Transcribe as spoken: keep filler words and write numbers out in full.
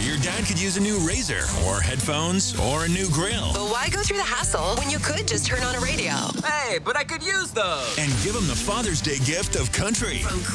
your dad could use a new razor, or headphones, or a new grill. But why go through the hassle when you could just turn on a radio? Hey, but I could use those. And give him the Father's Day gift of country. From